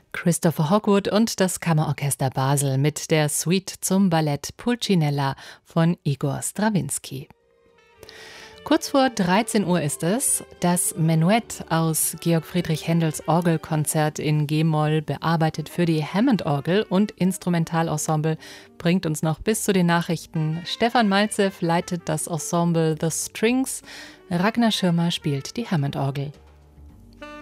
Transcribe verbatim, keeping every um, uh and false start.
Christopher Hogwood und das Kammerorchester Basel mit der Suite zum Ballett Pulcinella von Igor Strawinski. Kurz vor dreizehn Uhr ist es. Das Menuett aus Georg Friedrich Händels Orgelkonzert in G-Moll, bearbeitet für die Hammond-Orgel und Instrumentalensemble, bringt uns noch bis zu den Nachrichten. Stefan Malzew leitet das Ensemble The Strings. Ragnar Schirmer spielt die Hammond-Orgel.